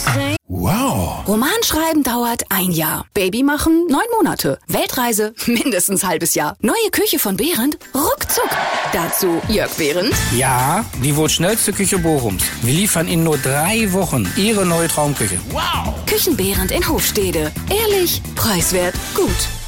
Wow. Romanschreiben dauert 1 Jahr. Baby machen 9 Monate. Weltreise mindestens halbes Jahr. Neue Küche von Behrendt? Ruckzuck. Dazu Jörg Behrendt. Ja, die wohl schnellste Küche Bochums. Wir liefern in nur 3 Wochen Ihre neue Traumküche. Wow. Küchen Behrendt in Hofstede. Ehrlich, preiswert, gut.